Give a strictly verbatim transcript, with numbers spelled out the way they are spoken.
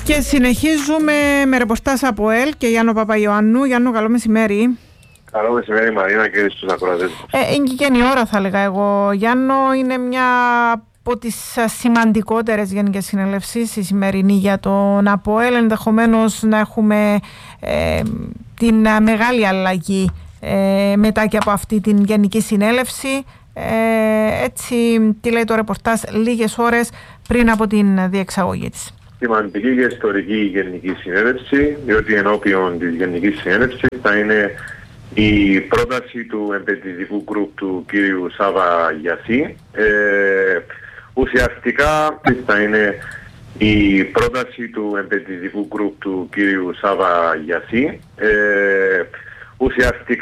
Και συνεχίζουμε με ρεπορτάζ από ΕΛ και Γιάννο Παπαϊωάννου. Γιάννο, καλό μεσημέρι. Καλό μεσημέρι, Μαρίνα, και στους ακροατές. Ε, είναι και η ώρα, θα έλεγα εγώ. Γιάννο, είναι μια από τις σημαντικότερες γενικές συνελεύσεις η σημερινή για τον ΑΠΟΕΛ. Ενδεχομένως να έχουμε ε, την μεγάλη αλλαγή ε, μετά και από αυτή την γενική συνέλευση. Ε, έτσι, τι λέει το ρεπορτάζ λίγες ώρες πριν από την διεξαγωγή της. Σημαντική και ιστορική γενική συνέλευση, διότι ενώπιον της γενικής συνέλευσης θα είναι η πρόταση του επενδυτικού γκρουπ του κύριου Σάβα Γιασί. Ε, ουσιαστικά θα είναι η πρόταση του επενδυτικού γκρουπ του κύριου Σάβα Γιασί. Ε, ουσιαστικά